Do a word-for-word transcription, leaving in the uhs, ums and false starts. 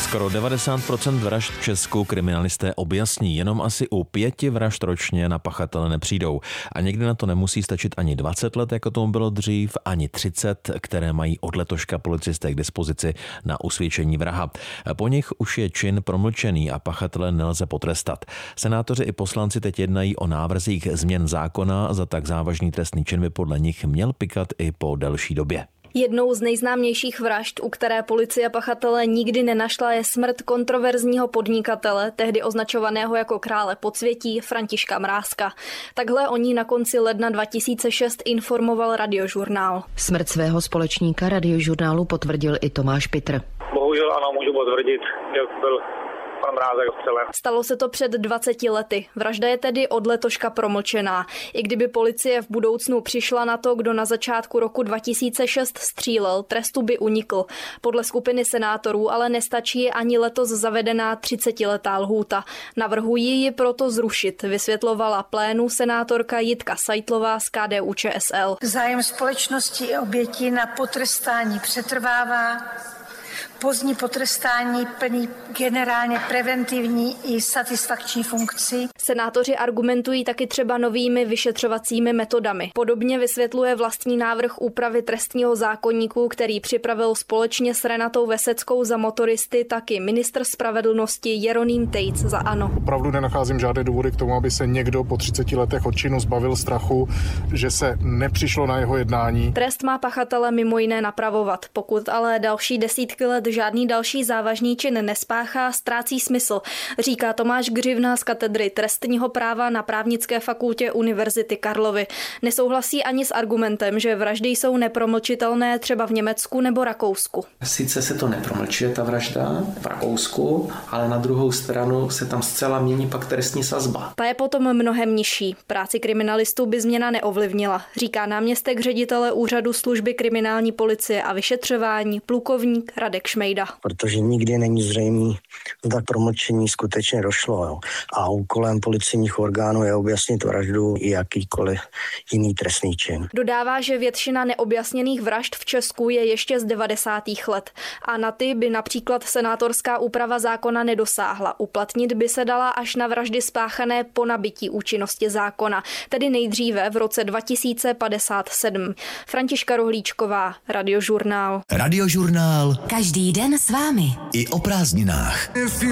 Skoro devadesát procent vražd v Česku kriminalisté objasní, jenom asi u pěti vražd ročně na pachatele nepřijdou. A někdy na to nemusí stačit ani dvacet let, jako tomu bylo dřív, ani třicet, které mají od letoška policisté k dispozici na usvědčení vraha. Po nich už je čin promlčený a pachatele nelze potrestat. Senátoři i poslanci teď jednají o návrzích změn zákona, za tak závažný trestný čin by podle nich měl pikat i po delší době. Jednou z nejznámějších vražd, u které policie pachatele nikdy nenašla, je smrt kontroverzního podnikatele, tehdy označovaného jako krále podsvětí, Františka Mrázka. Takhle o ní na konci ledna dva tisíce šest informoval Radiožurnál. Smrt svého společníka Radiožurnálu potvrdil i Tomáš Pitr. Bohužel ano, můžu potvrdit, že byl pan Mrázek vstřelen. Stalo se to před dvaceti lety. Vražda je tedy od letoška promlčená. I kdyby policie v budoucnu přišla na to, kdo na začátku roku dva tisíce šest střílel, trestu by unikl. Podle skupiny senátorů ale nestačí ani letos zavedená třicetiletá lhůta. Navrhují ji proto zrušit, vysvětlovala plénu senátorka Jitka Seitlová z K D U Č S L. Zájem společnosti i oběti na potrestání přetrvává. Pozdní potrestání plní generálně preventivní i satisfakční funkci. Senátoři argumentují taky třeba novými vyšetřovacími metodami. Podobně vysvětluje vlastní návrh úpravy trestního zákoníku, který připravil společně s Renatou Veseckou za motoristy taky ministr spravedlnosti Jeroným Tejc za ANO. Opravdu nenacházím žádné důvody k tomu, aby se někdo po třiceti letech od činu zbavil strachu, že se nepřišlo na jeho jednání. Trest má pachatele mimo jiné napravovat. Pokud ale další desítky let žádný další závažný čin nespáchá, ztrácí smysl, říká Tomáš Gřivna z katedry trestního práva na Právnické fakultě Univerzity Karlovy. Nesouhlasí ani s argumentem, že vraždy jsou nepromlčitelné třeba v Německu nebo Rakousku. Sice se to nepromlčuje, ta vražda v Rakousku, ale na druhou stranu se tam zcela mění pak trestní sazba. Ta je potom mnohem nižší. Práci kriminalistů by změna neovlivnila, říká náměstek ředitele Úřadu služby kriminální policie a vyšetřování plukovník Radek Šmejda. Protože nikdy není zřejmý, zda k promlčení skutečně došlo. Jo. A úkolem policejních orgánů je objasnit vraždu i jakýkoliv jiný trestný čin. Dodává, že většina neobjasněných vražd v Česku je ještě z devadesátých let. A na ty by například senátorská úprava zákona nedosáhla. Uplatnit by se dala až na vraždy spáchané po nabytí účinnosti zákona, tedy nejdříve v roce dva tisíce padesát sedm. Františka Rohlíčková, Radiožurnál. Radiožurnál. Každý den s vámi. I o prázdninách.